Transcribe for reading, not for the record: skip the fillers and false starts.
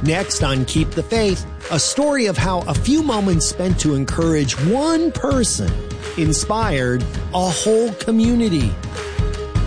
Next on Keep the Faith, a story of how a few moments spent to encourage one person inspired a whole community.